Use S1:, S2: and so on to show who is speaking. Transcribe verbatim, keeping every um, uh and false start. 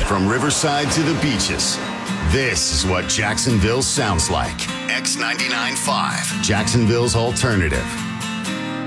S1: From Riverside to the beaches, this is what Jacksonville sounds like. X ninety-nine point five, Jacksonville's alternative.